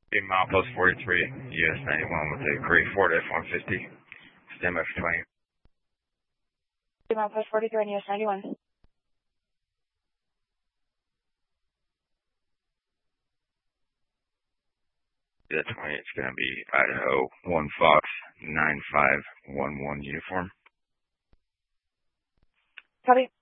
Milepost 43, US 91 with a gray Ford F-150. Stand by for 20. Milepost 43 on US 91. Yeah, 20, it's going to be Idaho 1 Fox 9511 uniform. Copy.